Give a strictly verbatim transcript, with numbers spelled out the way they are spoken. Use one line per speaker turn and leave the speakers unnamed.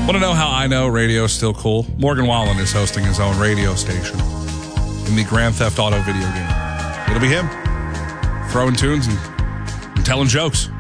Want to know how I know radio is still cool? Morgan Wallen is hosting his own radio station in the Grand Theft Auto video game. It'll be him throwing tunes and, and telling jokes.